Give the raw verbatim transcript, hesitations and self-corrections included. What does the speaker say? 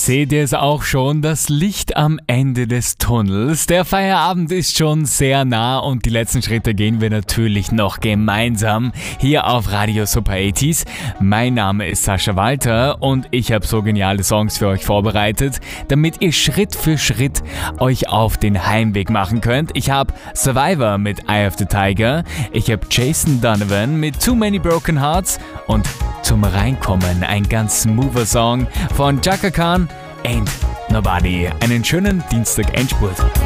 Seht ihr es auch schon, das Licht am Ende des Tunnels? Der Feierabend ist schon sehr nah und die letzten Schritte gehen wir natürlich noch gemeinsam hier auf Radio Super achtziger. Mein Name ist Sascha Walter und ich habe so geniale Songs für euch vorbereitet, damit ihr Schritt für Schritt euch auf den Heimweg machen könnt. Ich habe Survivor mit Eye of the Tiger, ich habe Jason Donovan mit Too Many Broken Hearts und zum Reinkommen ein ganz smoother Song von Chaka Khan, Ain't Nobody. Einen schönen Dienstag-Endspurt.